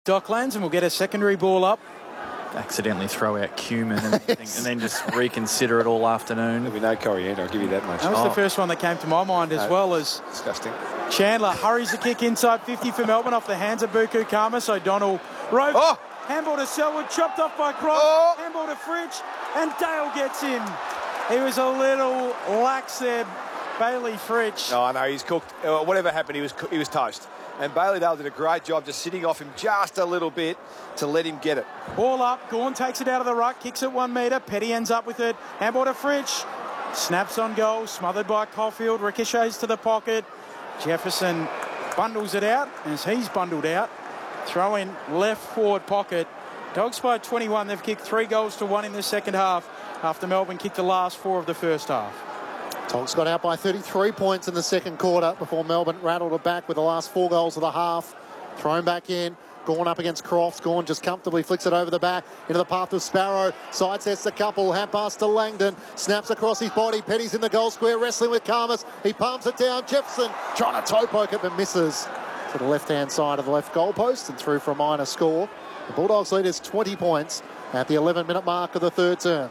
Docklands, and we'll get a secondary ball up. Accidentally throw out cumin and, and then just reconsider it all afternoon. There'll be no coriander, I'll give you that much. That was the first one that came to my mind, as well as disgusting. Chandler hurries the kick inside 50 for Melbourne off the hands of Buku Khamis. O'Donnell rove. Oh! Handball to Selwood, chopped off by Croft. Oh! Handball to Fritsch, and Dale gets him. He was a little lax there, Bailey Fritsch. No, I know, he's cooked. Whatever happened, he was toast. And Bailey Dale did a great job just sitting off him just a little bit to let him get it. Ball up, Gawn takes it out of the ruck, kicks it 1 metre. Petty ends up with it. Handball to Fritsch. Snaps on goal, smothered by Caulfield, ricochets to the pocket. Jefferson bundles it out as he's bundled out. Throw in left forward pocket. Dogs by 21. They've kicked 3 goals to 1 in the second half after Melbourne kicked the last 4 of the first half. Tonks got out by 33 points in the second quarter before Melbourne rattled it back with the last 4 goals of the half. Thrown back in. Gawn up against Crofts. Gawn just comfortably flicks it over the back into the path of Sparrow. Side sets the couple. Hand pass to Langdon. Snaps across his body. Petty's in the goal square wrestling with Khamis. He palms it down. Jefferson trying to toe poke it but misses to the left-hand side of the left goal post and through for a minor score. The Bulldogs lead is 20 points at the 11-minute mark of the third term.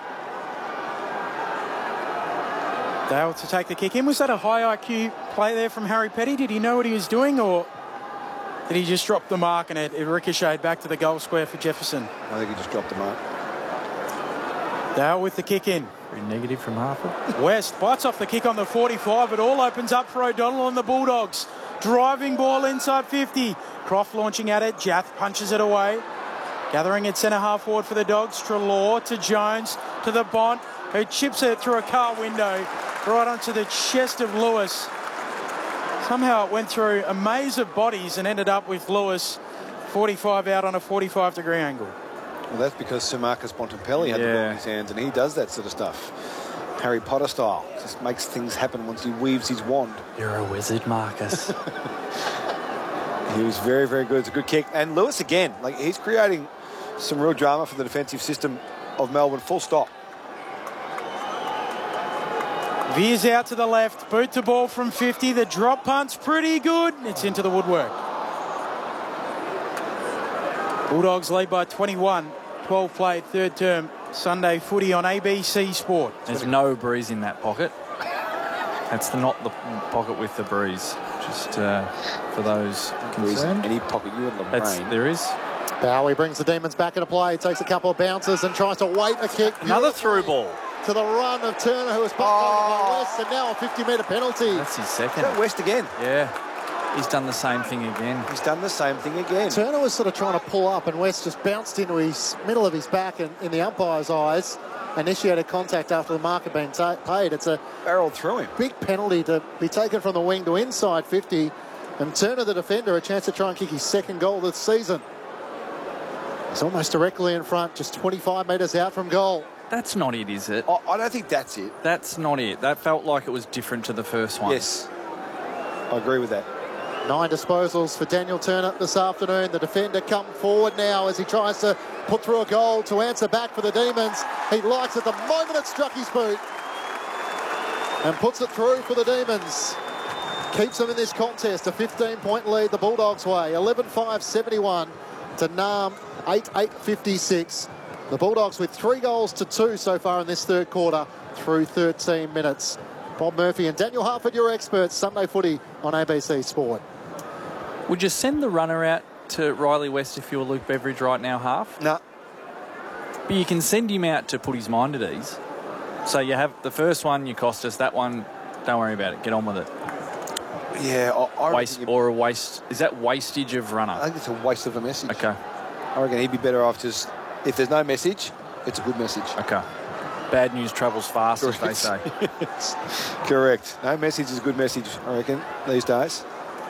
Dale to take the kick in. Was that a high IQ play there from Harry Petty? Did he know what he was doing, or did he just drop the mark and it ricocheted back to the goal square for Jefferson? I think he just dropped the mark. Dale with the kick in. Very negative from Harper. West bites off the kick on the 45. It all opens up for O'Donnell and the Bulldogs. Driving ball inside 50. Croft launching at it. Jath punches it away. Gathering at centre half forward for the Dogs. Treloar to Jones to the Bont, who chips it through a car window right onto the chest of Lewis. Somehow it went through a maze of bodies and ended up with Lewis 45 out on a 45-degree angle. Well, that's because Sir Marcus Bontempelli had the ball in his hands, and he does that sort of stuff. Harry Potter style. Just makes things happen once he weaves his wand. You're a wizard, Marcus. He was very, very good. It's a good kick. And Lewis again, like, he's creating some real drama for the defensive system of Melbourne, full stop. Veers out to the left, boot to ball from 50. The drop punt's pretty good. It's into the woodwork. Bulldogs lead by 21. 12 played, third term. Sunday footy on ABC Sport. There's no breeze in that pocket. That's not the pocket with the breeze. Just for those concerned. Any pocket you in the brain. There is. Bowie brings the Demons back into play. Takes a couple of bounces and tries to wait a kick. Another through ball. To the run of Turner, who was bumped by West, and now a 50-metre penalty. That's his second. Is that West again? Yeah. He's done the same thing again. He's done the same thing again. Turner was sort of trying to pull up, and West just bounced into his middle of his back and in the umpire's eyes. Initiated contact after the mark had been paid. It's a barreled through him. Big penalty to be taken from the wing to inside 50. And Turner, the defender, a chance to try and kick his second goal this season. He's almost directly in front, just 25 metres out from goal. That's not it, is it? I don't think that's it. That's not it. That felt like it was different to the first one. Yes, I agree with that. 9 disposals for Daniel Turner this afternoon. The defender come forward now as he tries to put through a goal to answer back for the Demons. He likes it the moment it struck his boot and puts it through for the Demons. Keeps them in this contest. A 15-point lead the Bulldogs way. 11-5-71 to Nam 8-8-56. The Bulldogs with 3 goals to 2 so far in this third quarter through 13 minutes. Bob Murphy and Daniel Harford, your experts. Sunday footy on ABC Sport. Would you send the runner out to Riley West if you were Luke Beveridge right now, Half? No. But you can send him out to put his mind at ease. So you have the first one, you cost us. That one, don't worry about it. Get on with it. Yeah, I waste or a waste. Is that wastage of runner? I think it's a waste of a message. Okay. I reckon he'd be better off just, if there's no message, it's a good message. Okay. Bad news travels fast, as they say. Correct. No message is a good message, I reckon, these days.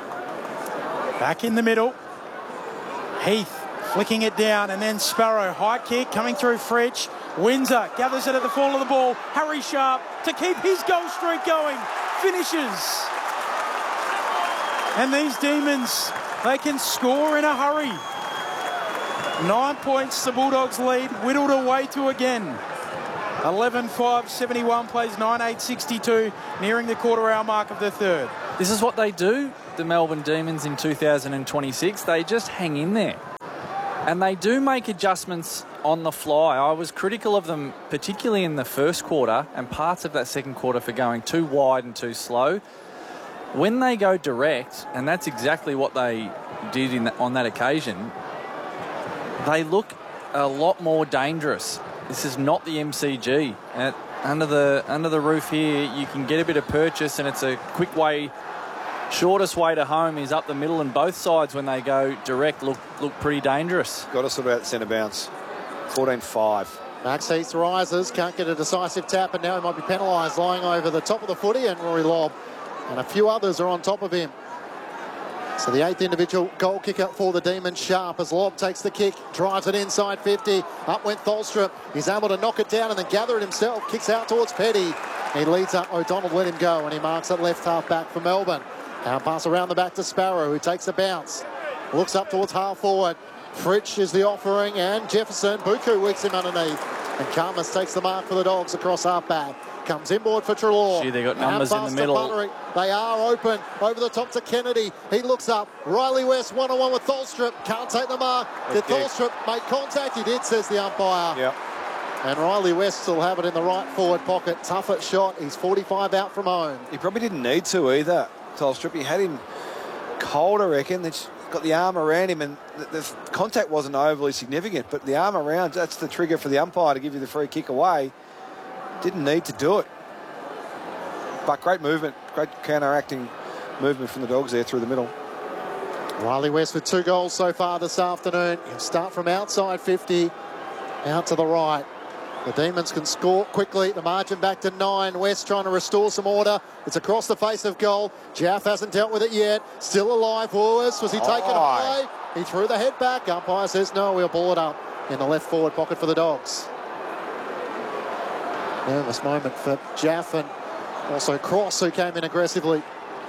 Back in the middle. Heath flicking it down, and then Sparrow. High kick coming through Fritsch. Windsor gathers it at the fall of the ball. Harry Sharp to keep his goal streak going. Finishes. And these Demons, they can score in a hurry. 9 points the Bulldogs lead, whittled away to again. 11-5-71 plays 9-8-62, nearing the quarter-hour mark of the third. This is what they do, the Melbourne Demons in 2026. They just hang in there. And they do make adjustments on the fly. I was critical of them, particularly in the first quarter and parts of that second quarter, for going too wide and too slow. When they go direct, and that's exactly what they did on that occasion, they look a lot more dangerous. This is not the MCG. Under the roof here, you can get a bit of purchase, and it's a quick way. Shortest way to home is up the middle, and both sides, when they go direct, look pretty dangerous. Got to sort out the centre bounce. 14-5. Max Heath rises, can't get a decisive tap, and now he might be penalised, lying over the top of the footy, and Rory Lobb and a few others are on top of him. So the 8th individual goal kicker for the Demons, Sharp, as Lobb takes the kick, drives it inside 50. Up went Tholstrup. He's able to knock it down and then gather it himself. Kicks out towards Petty. He leads up. O'Donnell let him go, and he marks at left half back for Melbourne. Now pass around the back to Sparrow, who takes a bounce. Looks up towards half forward. Fritsch is the offering, and Jefferson. Buku weaks him underneath. And Karmas takes the mark for the Dogs across half back. Comes inboard for Treloar. Gee, they got numbers in the middle. They are open. Over the top to Kennedy. He looks up. Riley West one-on-one with Tholstrup. Can't take the mark. Did Tholstrup make contact? He did, says the umpire. Yep. And Riley West will have it in the right forward pocket. Tough at shot. He's 45 out from home. He probably didn't need to either, Tholstrup. He had him cold, I reckon. He's got the arm around him, and the contact wasn't overly significant, but the arm around, that's the trigger for the umpire to give you the free kick away. Didn't need to do it. But great movement, great counteracting movement from the Dogs there through the middle. Riley West with 2 goals so far this afternoon. He'll start from outside 50, out to the right. The Demons can score quickly. The margin back to 9. West trying to restore some order. It's across the face of goal. Jaff hasn't dealt with it yet. Still alive. Woolworths. Was he taken high? He threw the head back. Umpire says no, we'll ball it up in the left forward pocket for the Dogs. Nervous moment for Jaff, and also Cross, who came in aggressively.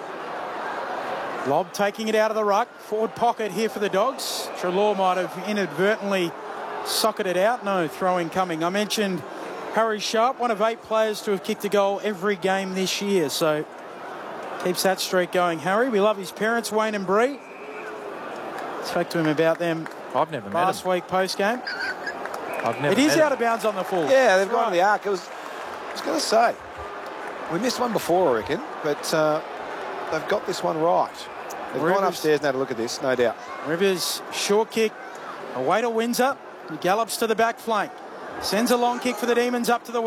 Lobb taking it out of the ruck. Forward pocket here for the Dogs. Treloar might have inadvertently socketed out. No throwing coming. I mentioned Harry Sharp, one of 8 players to have kicked a goal every game this year. So keeps that streak going, Harry. We love his parents, Wayne and Bree. Spoke to him about them I've never met last week post-game. It is out of bounds on the full. Yeah, they've gone to the arc. I was going to say, we missed one before, I reckon, but they've got this one right. They've gone upstairs now to look at this, no doubt. Rivers, short kick, away to Windsor. He gallops to the back flank. Sends a long kick for the Demons up to the